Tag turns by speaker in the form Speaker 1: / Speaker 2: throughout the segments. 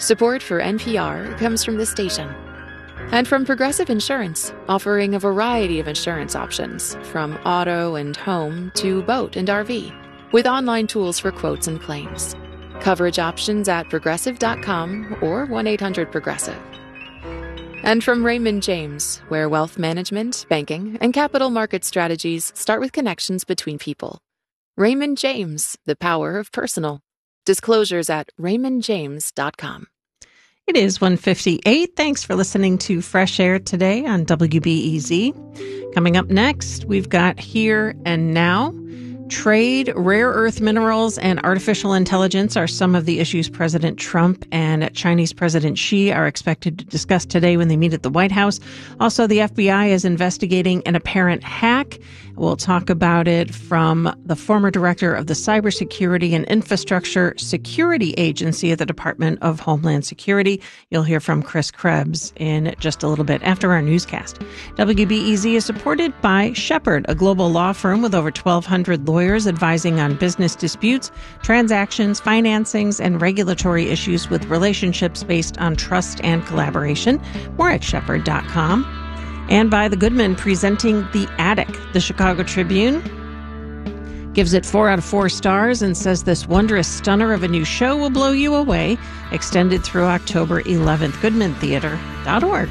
Speaker 1: Support for NPR comes from this station and from Progressive Insurance, offering a variety of insurance options from auto and home to boat and RV, with online tools for quotes and claims. Coverage options at progressive.com or 1-800-PROGRESSIVE. And from Raymond James, where wealth management, banking, and capital market strategies start with connections between people. Raymond James, the power of personal. Disclosures at raymondjames.com.
Speaker 2: It is 1:58. Thanks for listening to Fresh Air today on WBEZ. Coming up next, we've got Here and Now. Trade, rare earth minerals, and artificial intelligence are some of the issues President Trump and Chinese President Xi are expected to discuss today when they meet at the White House. Also, the FBI is investigating an apparent hack. We'll talk about it from the former director of the Cybersecurity and Infrastructure Security Agency at the Department of Homeland Security. You'll hear from Chris Krebs in just a little bit after our newscast. WBEZ is supported by Shepherd, a global law firm with over 1,200 lawyers advising on business disputes, transactions, financings, and regulatory issues with relationships based on trust and collaboration. More at shepherd.com. And by The Goodman, presenting The Attic. The Chicago Tribune gives it 4 out of 4 stars and says this wondrous stunner of a new show will blow you away. Extended through October 11th. GoodmanTheater.org.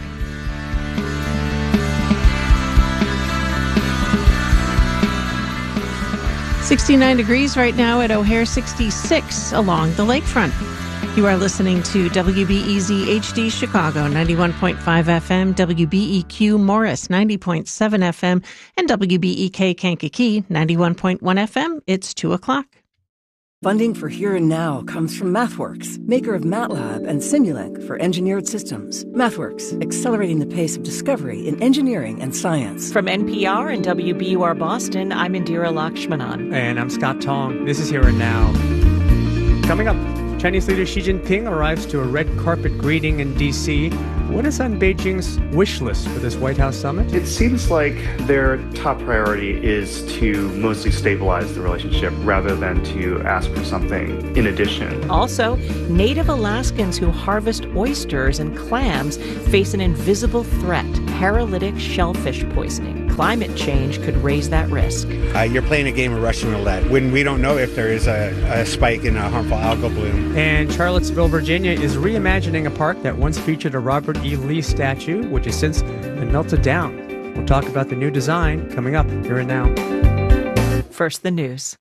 Speaker 2: .69 degrees right now at O'Hare, 66 along the lakefront. You are listening to WBEZ HD Chicago, 91.5 FM, WBEQ Morris, 90.7 FM, and WBEK Kankakee, 91.1 FM. It's 2 o'clock.
Speaker 3: Funding for Here and Now comes from MathWorks, maker of MATLAB and Simulink for engineered systems. MathWorks, accelerating the pace of discovery in engineering and science.
Speaker 4: From NPR and WBUR Boston, I'm Indira Lakshmanan.
Speaker 5: And I'm Scott Tong. This is Here and Now. Coming up, Chinese leader Xi Jinping arrives to a red carpet greeting in D.C. What is on Beijing's wish list for this White House summit?
Speaker 6: It seems like their top priority is to mostly stabilize the relationship rather than to ask for something in addition.
Speaker 4: Also, native Alaskans who harvest oysters and clams face an invisible threat: paralytic shellfish poisoning. Climate change could raise that risk.
Speaker 7: You're playing a game of Russian roulette when we don't know if there is a spike in a harmful algal bloom.
Speaker 5: And Charlottesville, Virginia is reimagining a park that once featured a Robert E. Lee statue, which has since been melted down. We'll talk about the new design coming up Here and Now.
Speaker 4: First, the news.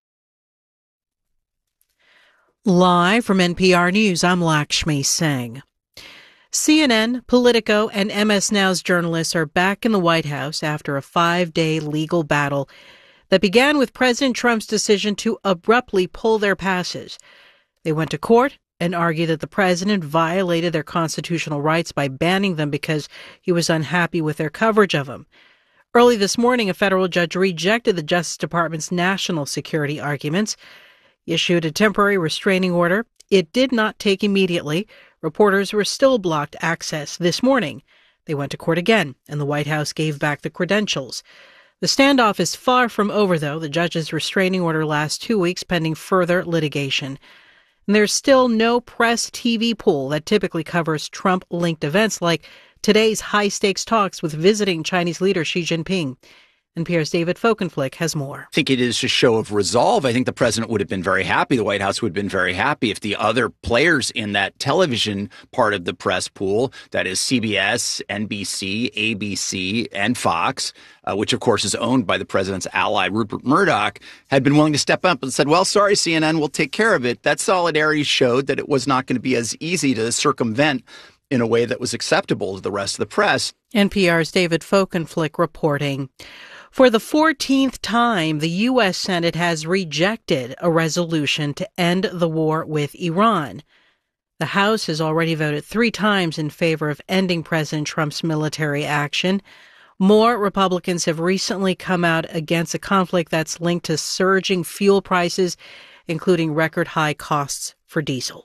Speaker 8: Live from NPR News, I'm Lakshmi Singh. CNN, Politico, and MS Now's journalists are back in the White House after a 5-day legal battle that began with President Trump's decision to abruptly pull their passes. They went to court and argued that the president violated their constitutional rights by banning them because he was unhappy with their coverage of him. Early this morning, a federal judge rejected the Justice Department's national security arguments. He issued a temporary restraining order. It did not take immediately. Reporters were still blocked access this morning. They went to court again, and the White House gave back the credentials. The standoff is far from over, though. The judge's restraining order lasts 2 weeks pending further litigation. And there's still no press TV pool that typically covers Trump-linked events like today's high-stakes talks with visiting Chinese leader Xi Jinping. NPR's David Folkenflik has more.
Speaker 9: I think it is a show of resolve. I think the president would have been very happy. The White House would have been very happy if the other players in that television part of the press pool, that is CBS, NBC, ABC, and Fox, which of course is owned by the president's ally, Rupert Murdoch, had been willing to step up and said, well, sorry, CNN, we'll take care of it. That solidarity showed that it was not going to be as easy to circumvent in a way that was acceptable to the rest of the press.
Speaker 8: NPR's David Folkenflik reporting. For the 14th time, the U.S. Senate has rejected a resolution to end the war with Iran. The House has already voted 3 times in favor of ending President Trump's military action. More Republicans have recently come out against a conflict that's linked to surging fuel prices, including record high costs for diesel.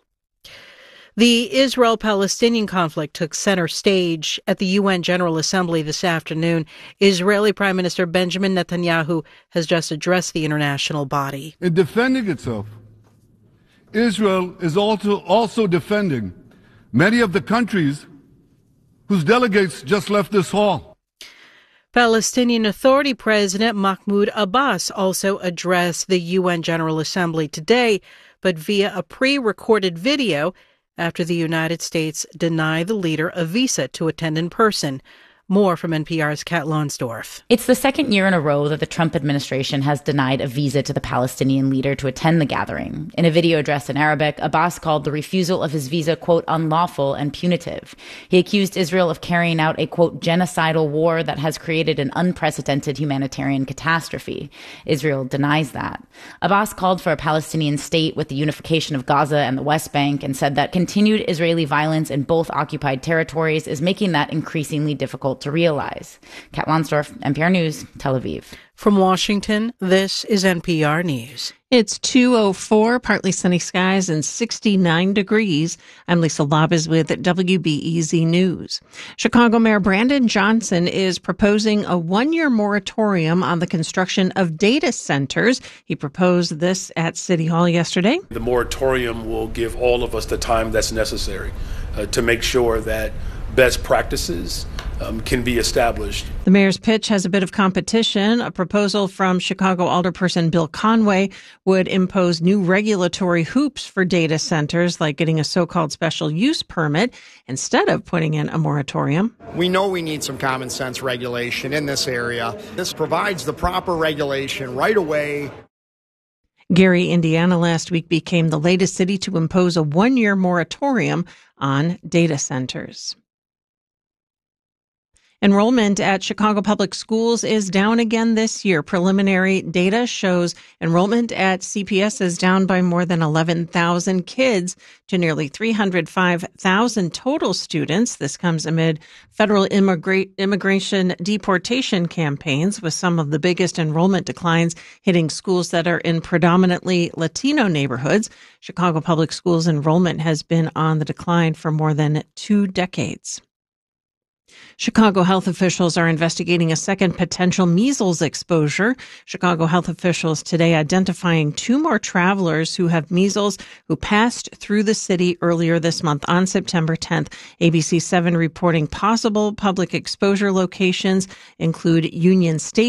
Speaker 8: The Israel-Palestinian conflict took center stage at the UN General Assembly this afternoon. Israeli Prime Minister Benjamin Netanyahu has just addressed the international body.
Speaker 10: In defending itself, Israel is also defending many of the countries whose delegates just left this hall.
Speaker 8: Palestinian Authority President Mahmoud Abbas also addressed the UN General Assembly today, but via a pre-recorded video after the United States denied the leader a visa to attend in person. More from NPR's Kat Lonsdorf.
Speaker 11: It's the second year in a row that the Trump administration has denied a visa to the Palestinian leader to attend the gathering. In a video addressed in Arabic, Abbas called the refusal of his visa, quote, unlawful and punitive. He accused Israel of carrying out a, quote, genocidal war that has created an unprecedented humanitarian catastrophe. Israel denies that. Abbas called for a Palestinian state with the unification of Gaza and the West Bank and said that continued Israeli violence in both occupied territories is making that increasingly difficult to realize. Kat Lonsdorf, NPR News, Tel Aviv.
Speaker 8: From Washington, this is NPR News.
Speaker 2: It's 2:04, partly sunny skies and 69 degrees. I'm Lisa Labas with WBEZ News. Chicago Mayor Brandon Johnson is proposing a one-year moratorium on the construction of data centers. He proposed this at City Hall yesterday.
Speaker 12: The moratorium will give all of us the time that's necessary to make sure that best practices can be established.
Speaker 2: The mayor's pitch has a bit of competition. A proposal from Chicago Alderperson Bill Conway would impose new regulatory hoops for data centers, like getting a so-called special use permit instead of putting in a moratorium.
Speaker 13: We know we need some common sense regulation in this area. This provides the proper regulation right away.
Speaker 2: Gary, Indiana, last week became the latest city to impose a one-year moratorium on data centers. Enrollment at Chicago Public Schools is down again this year. Preliminary data shows enrollment at CPS is down by more than 11,000 kids to nearly 305,000 total students. This comes amid federal immigration deportation campaigns, with some of the biggest enrollment declines hitting schools that are in predominantly Latino neighborhoods. Chicago Public Schools enrollment has been on the decline for more than 2 decades. Chicago health officials are investigating a second potential measles exposure. Chicago health officials today identifying 2 more travelers who have measles who passed through the city earlier this month on September 10th. ABC 7 reporting possible public exposure locations include Union Station,